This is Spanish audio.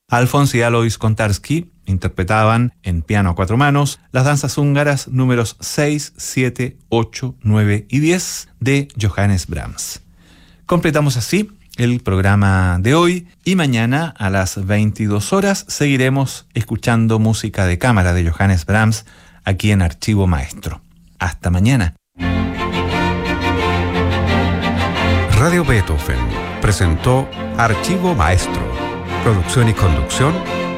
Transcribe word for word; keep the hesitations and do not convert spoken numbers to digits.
Alfons y Alois Kontarski interpretaban en piano a cuatro manos las danzas húngaras números seis, siete, ocho, nueve y diez de Johannes Brahms. Completamos así el programa de hoy y mañana a las veintidós horas seguiremos escuchando música de cámara de Johannes Brahms aquí en Archivo Maestro. Hasta mañana. Radio Beethoven presentó Archivo Maestro. Producción y conducción